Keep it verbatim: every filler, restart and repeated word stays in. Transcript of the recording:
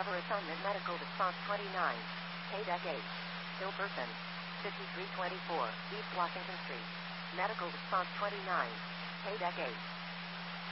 Cover assignment medical response twenty-nine. K-Deck eight. Still person. fifty-three twenty-four, East Washington Street. Medical response twenty-nine. K-Deck eight.